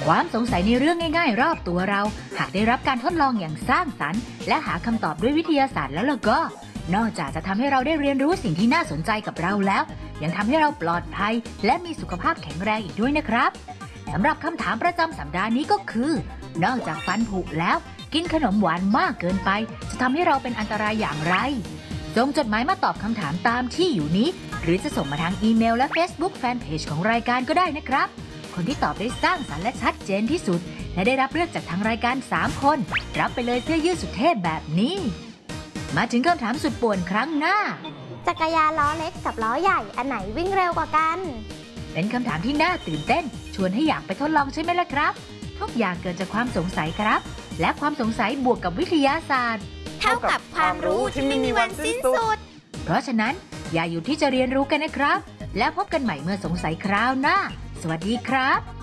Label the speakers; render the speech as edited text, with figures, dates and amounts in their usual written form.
Speaker 1: ความสงสัยในเรื่องง่ายๆรอบตัวเราหากได้รับการทดลองอย่างสร้างสรรค์และหาคำตอบด้วยวิทยาศาสตร์แล้วก็นอกจากจะทำให้เราได้เรียนรู้สิ่งที่น่าสนใจกับเราแล้วยังทำให้เราปลอดภัยและมีสุขภาพแข็งแรงอีกด้วยนะครับสำหรับคำถามประจำสัปดาห์นี้ก็คือนอกจากฟันผุแล้วกินขนมหวานมากเกินไปจะทำให้เราเป็นอันตรายอย่างไรส่งจดหมายมาตอบคำถามตามที่อยู่นี้หรือจะส่งมาทางอีเมลและ Facebook Fanpage ของรายการก็ได้นะครับคนที่ตอบได้สร้างสรรค์และชัดเจนที่สุดและได้รับเลือกจากทางรายการ3คนรับไปเลยเสื้อยืดสุดเท่แบบนี้มาถึงคำถามสุดป่วนครั้งหน้า
Speaker 2: จักรยานล้อเล็กกับล้อใหญ่อันไหนวิ่งเร็วกว่ากัน
Speaker 1: เป็นคำถามที่น่าตื่นเต้นชวนให้อยากไปทดลองใช่ไหมล่ะครับทุกอย่างเกิดจากความสงสัยครับและความสงสัยบวกกับวิทยาศาสตร์
Speaker 2: เท่ากับความรู้ที่ไม่มีวันสิ้นสุด
Speaker 1: เพราะฉะนั้นอย่าหยุดที่จะเรียนรู้กันนะครับแล้วพบกันใหม่เมื่อสงสัยคราวหน้าสวัสดีครับ